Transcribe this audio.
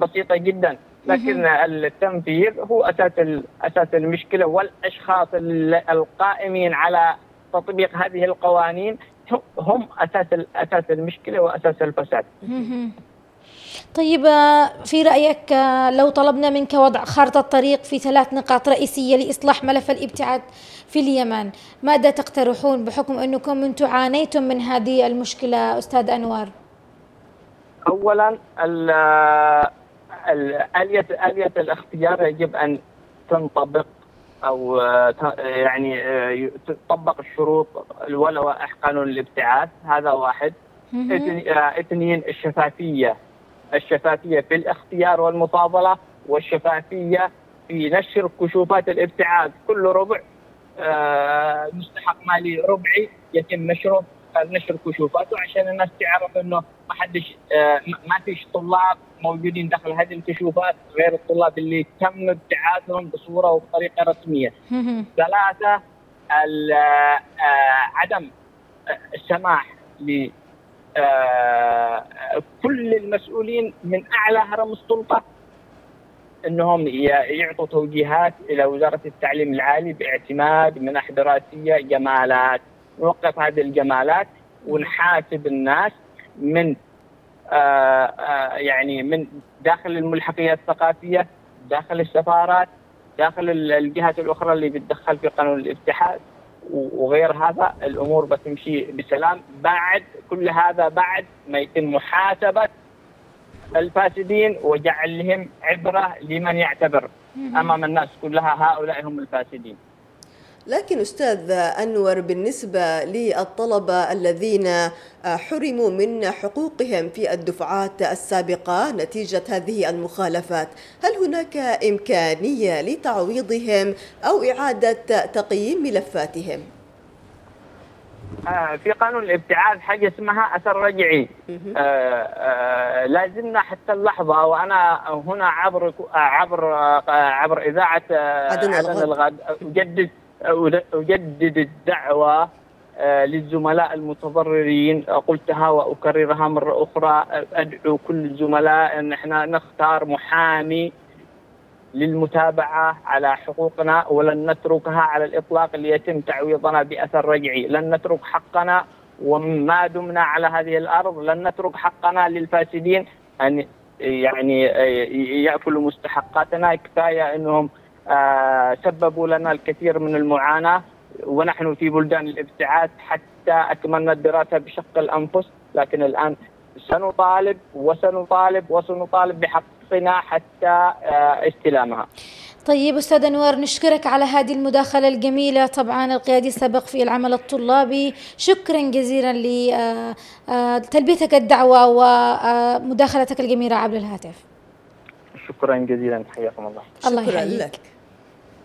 بسيطة جدا، لكن التنفيذ هو أساس المشكلة، والأشخاص القائمين على تطبيق هذه القوانين هم أساس المشكلة وأساس الفساد. طيب، في رأيك لو طلبنا منك وضع خارطة طريق في 3 نقاط رئيسية لإصلاح ملف الابتعاث في اليمن، ماذا تقترحون بحكم أنكم أنتم عانيتم من هذه المشكلة أستاذ أنور؟ أولا آلية الاختيار يجب أن تنطبق أو يعني تطبق الشروط واللوائح قانون الابتعاث، هذا واحد. 2 الشفافية في الاختيار والمفاضلة، والشفافية في نشر كشوفات الابتعاث. كل ربع مستحق مالي ربعي يتم نشر كشوفاته عشان الناس تعرف انه ما فيش طلاب موجودين داخل هذه الكشوفات غير الطلاب اللي تم ابتعاثهم بصورة وبطريقة رسمية. 3 عدم السماح ل كل المسؤولين من أعلى هرم السلطة أنهم يعطوا توجيهات إلى وزارة التعليم العالي باعتماد منح دراسية جمالات. نوقف هذه الجمالات ونحاسب الناس من يعني من داخل الملحقيات الثقافية، داخل السفارات، داخل الجهات الأخرى اللي بتدخل في قانون الابتعاث. وغير هذا الأمور بتمشي بسلام. بعد كل هذا، بعد ما يتم محاسبة الفاسدين وجعلهم عبرة لمن يعتبر أمام الناس كلها هؤلاء هم الفاسدين. لكن أستاذ أنور، بالنسبة للطلبة الذين حرموا من حقوقهم في الدفعات السابقة نتيجة هذه المخالفات، هل هناك إمكانية لتعويضهم أو إعادة تقييم ملفاتهم؟ في قانون الابتعاث حاجة اسمها أثر رجعي. لازلنا حتى اللحظة وأنا هنا عبر إذاعة عدن الغد أجدد الدعوة للزملاء المتضررين. قلتها وأكررها مرة أخرى، أدعو كل الزملاء أن احنا نختار محامي للمتابعة على حقوقنا، ولن نتركها على الإطلاق ليتم تعويضنا بأثر رجعي. لن نترك حقنا، وما دمنا على هذه الأرض لن نترك حقنا للفاسدين أن يعني يأكلوا مستحقاتنا. كفاية أنهم سببوا لنا الكثير من المعاناة ونحن في بلدان الابتعاث حتى أكملنا الدراسة بشق الأنفس، لكن الآن سنطالب بحقنا حتى استلامها. طيب أستاذ أنور، نشكرك على هذه المداخلة الجميلة. طبعا القيادي السابق في العمل الطلابي، شكرا جزيلا لتلبيتك الدعوة ومداخلتك الجميلة عبر الهاتف. شكرا جزيلا، حياكم الله. شكرا لك.